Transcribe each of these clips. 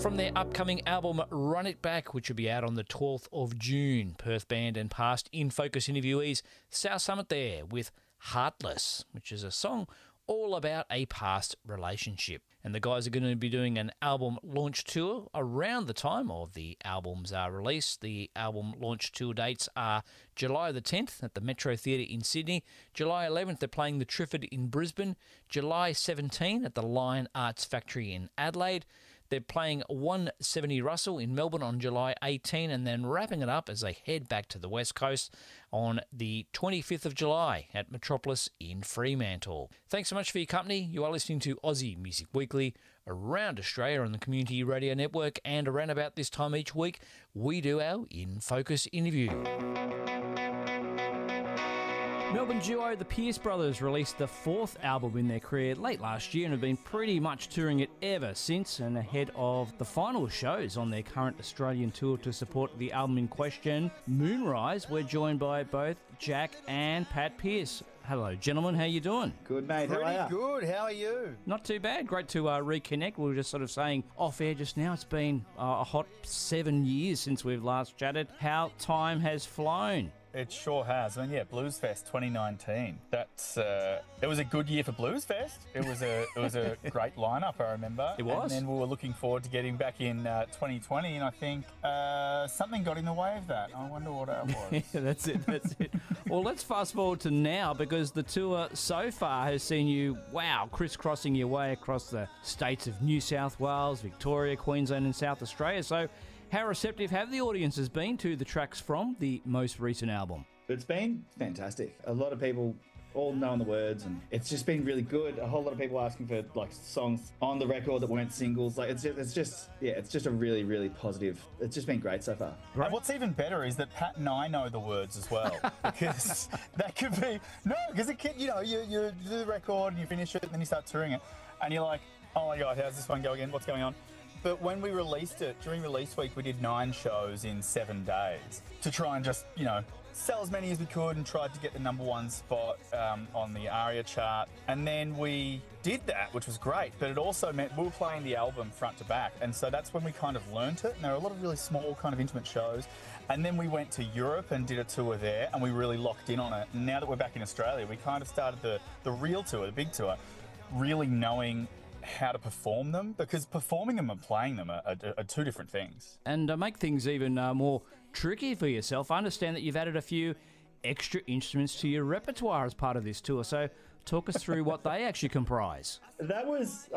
from their upcoming album Run It Back, which will be out on the 12th of June. Perth band and past In Focus interviewees South Summit there with Heartless, which is a song all about a past relationship. And the guys are going to be doing an album launch tour around the time of the album's release. The album launch tour dates are July the 10th at the Metro Theatre in Sydney. July 11th, they're playing the Triffid in Brisbane. July 17 at the Lion Arts Factory in Adelaide. They're playing 170 Russell in Melbourne on July 18 and then wrapping it up as they head back to the West Coast on the 25th of July at Metropolis in Fremantle. Thanks so much for your company. You are listening to Aussie Music Weekly around Australia on the Community Radio Network, and around about this time each week, we do our In Focus interview. Melbourne duo the Pierce Brothers released the fourth album in their career late last year and have been pretty much touring it ever since, and ahead of the final shows on their current Australian tour to support the album in question, Moonrise, we're joined by both Jack and Pat Pierce. Hello, gentlemen. How you doing? Good, mate. Pretty How are you? good. How are you? Not too bad. Great to reconnect. We were just sort of saying off air just now, it's been a hot 7 years since we've last chatted. How time has flown. It sure has. I mean, yeah, Blues Fest 2019. That's it was a good year for Blues Fest. It was a great lineup, I remember. It was. And then we were looking forward to getting back in 2020, and I think something got in the way of that. I wonder what that was. Yeah, that's it. Well, let's fast forward to now, because the tour so far has seen you, crisscrossing your way across the states of New South Wales, Victoria, Queensland and South Australia. So how receptive have the audiences been to the tracks from the most recent album? It's been fantastic. A lot of people all knowing the words, and it's just been really good. A whole lot of people asking for like songs on the record that weren't singles. Like it's just a really, really positive. It's just been great so far. Right. And what's even better is that Pat and I know the words as well, because that could be because it can, you do the record and you finish it and then you start touring it, and you're like, oh my god, how's this one go again? What's going on? But when we released it, during release week, we did 9 shows in 7 days to try and just, sell as many as we could and tried to get the #1 spot on the ARIA chart. And then we did that, which was great. But it also meant we were playing the album front to back. And so that's when we kind of learnt it. And there were a lot of really small kind of intimate shows. And then we went to Europe and did a tour there, and we really locked in on it. And now that we're back in Australia, we kind of started the real tour, the big tour, really knowing how to perform them, because performing them and playing them are two different things. And to make things even more tricky for yourself, I understand that you've added a few extra instruments to your repertoire as part of this tour. So talk us through what they actually comprise. That was,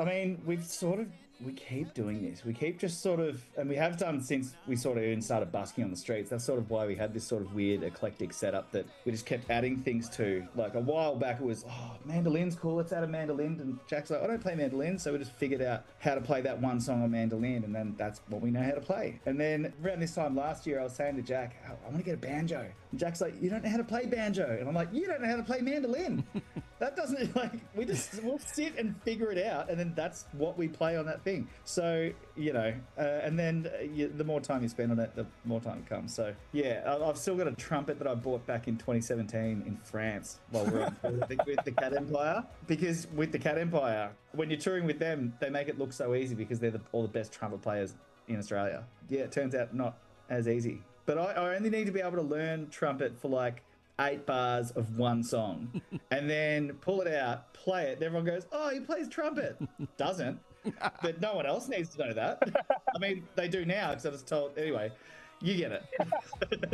we keep doing this. We keep just and we have done since we sort of even started busking on the streets. That's sort of why we had this sort of weird eclectic setup that we just kept adding things to. Like a while back it was, mandolin's cool, let's add a mandolin. And Jack's like, I don't play mandolin. So we just figured out how to play that one song on mandolin, and then that's what we know how to play. And then around this time last year, I was saying to Jack, I want to get a banjo. And Jack's like, you don't know how to play banjo. And I'm like, you don't know how to play mandolin. That doesn't, we'll sit and figure it out, and then that's what we play on that thing. So, and then the more time you spend on it, the more time it comes. So, yeah, I've still got a trumpet that I bought back in 2017 in France while we were with the Cat Empire. Because with the Cat Empire, when you're touring with them, they make it look so easy because they're all the best trumpet players in Australia. Yeah, it turns out not as easy. But I only need to be able to learn trumpet for 8 bars of one song and then pull it out, play it, and everyone goes, oh, he plays trumpet. Doesn't. But no one else needs to know that. I mean, they do now because I was told. Anyway, you get it.